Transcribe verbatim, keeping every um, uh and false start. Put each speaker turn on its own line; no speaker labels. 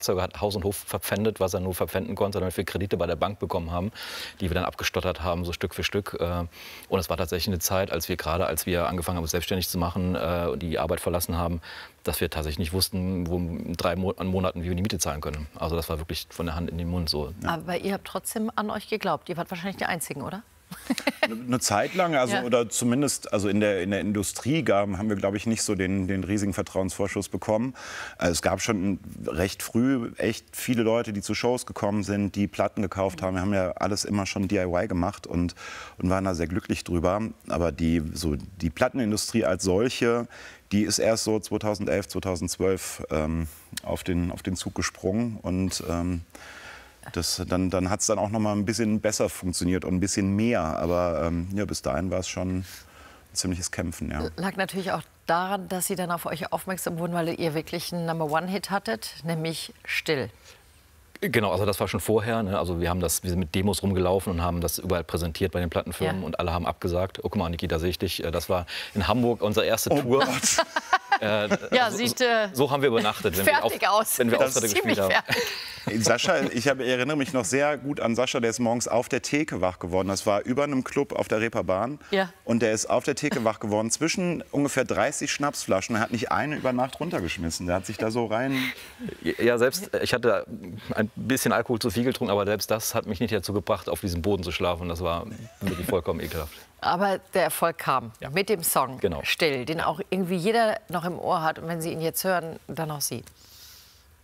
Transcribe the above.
hat Haus und Hof verpfändet, was er nur verpfänden konnte, damit wir Kredite bei der Bank bekommen haben, die wir dann abgestottert haben, so Stück für Stück. Und es war tatsächlich eine Zeit, als wir gerade, als wir angefangen haben, uns selbstständig zu machen, die Arbeit verlassen haben, dass wir tatsächlich nicht wussten, wo in drei Monaten, wie wir die Miete zahlen können. Also das war wirklich von der Hand in den Mund so.
Aber ihr habt trotzdem an euch geglaubt. Ihr wart wahrscheinlich die Einzigen, oder?
Eine Zeit lang, also ja. oder zumindest also in der, in der Industrie gaben, haben wir, glaube ich, nicht so den, den riesigen Vertrauensvorschuss bekommen. Also es gab schon recht früh echt viele Leute, die zu Shows gekommen sind, die Platten gekauft haben. Wir haben ja alles immer schon D I Y gemacht und, und waren da sehr glücklich drüber. Aber die, so, die Plattenindustrie als solche, die ist erst so zweitausendelf, zweitausendzwölf ähm, auf, den, auf den Zug gesprungen und ähm, Das, dann dann hat es dann auch noch mal ein bisschen besser funktioniert und ein bisschen mehr. Aber ähm, ja, bis dahin war es schon ein ziemliches Kämpfen. Ja.
Lag natürlich auch daran, dass Sie dann auf euch aufmerksam wurden, weil ihr wirklich einen Number-One-Hit hattet, nämlich Still.
Genau, also das war schon vorher. Ne? Also wir, haben das, wir sind mit Demos rumgelaufen und haben das überall präsentiert bei den Plattenfirmen. Ja. Und alle haben abgesagt. Oh, guck mal, Niki, da sehe ich dich. Das war in Hamburg unsere erste
oh
Tour.
Gott.
Äh, ja,
also,
sieht äh,
so haben wir übernachtet, wenn
fertig
wir, auf,
aus.
wenn wir Auftritte gespielt haben.
Sascha, ich, hab, ich erinnere mich noch sehr gut an Sascha, der ist morgens auf der Theke wach geworden. Das war über einem Club auf der Reeperbahn.
Ja.
Und der ist auf der Theke wach geworden zwischen ungefähr dreißig Schnapsflaschen. Er hat nicht eine über Nacht runtergeschmissen. Der hat sich da so rein...
Ja, selbst, ich hatte ein bisschen Alkohol zu viel getrunken, aber selbst das hat mich nicht dazu gebracht, auf diesem Boden zu schlafen. Das war wirklich vollkommen ekelhaft.
Aber der Erfolg kam
ja.
mit dem Song
genau.
Still, den auch irgendwie jeder noch im Ohr hat und wenn Sie ihn jetzt hören, dann auch Sie.